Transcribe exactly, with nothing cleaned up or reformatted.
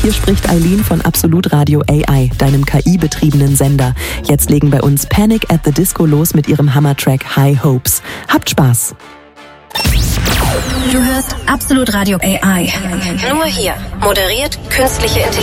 hier spricht Eileen von Absolut Radio A I, deinem K I-betriebenen Sender. Jetzt legen bei uns Panic at the Disco los mit ihrem Hammertrack High Hopes. Habt Spaß! Du hörst Absolut Radio A I. Nur hier. Moderiert künstliche Intelligenz.